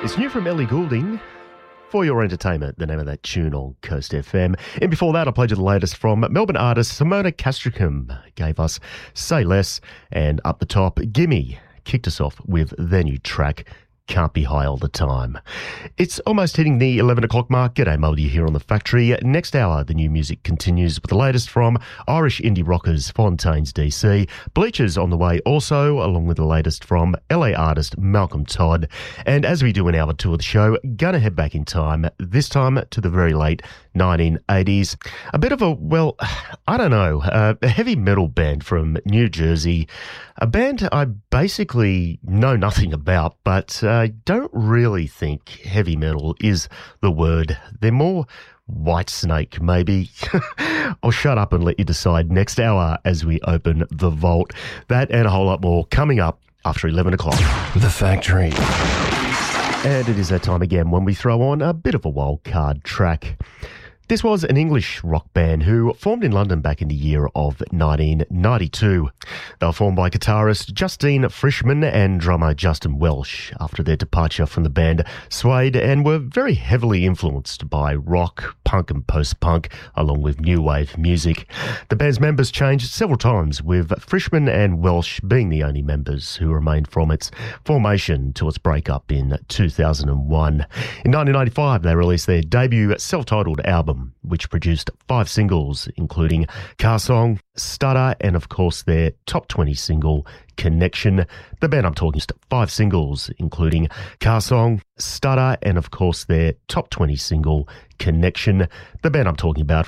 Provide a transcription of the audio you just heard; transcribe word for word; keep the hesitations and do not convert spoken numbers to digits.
It's new from Ellie Goulding. For your entertainment, the name of that tune on Coast F M. And before that, I played you the latest from Melbourne artist Simona Castricum. Gave us Say Less, and up the top, Gimme kicked us off with their new track, Can't Be High All the Time. It's almost hitting the eleven o'clock mark. G'day, Moldy here on The Factory. Next hour, the new music continues with the latest from Irish indie rockers Fontaines D C. Bleachers on the way also, along with the latest from L A artist Malcolm Todd. And as we do in hour two of the show, gonna head back in time, this time to the very late nineteen eighties. A bit of a, well, I don't know, uh, a heavy metal band from New Jersey. A band I basically know nothing about, but I uh, don't really think heavy metal is the word. They're more Whitesnake, maybe. I'll shut up and let you decide next hour as we open the vault. That and a whole lot more coming up after eleven o'clock. The Factory. And it is that time again when we throw on a bit of a wild card track. This was an English rock band who formed in London back in the year of nineteen ninety-two. They were formed by guitarist Justine Frischmann and drummer Justin Welsh. After their departure from the band, swayed and were very heavily influenced by rock, punk and post-punk, along with new wave music. The band's members changed several times, with Frischmann and Welsh being the only members who remained from its formation to its breakup in two thousand one. In nineteen ninety-five, they released their debut self-titled album, which produced five singles, including Car Song, Stutter, and of course their top twenty single, Connection. The band I'm talking about, five singles, including Car Song, Stutter, and of course their top twenty single, Connection. The band I'm talking about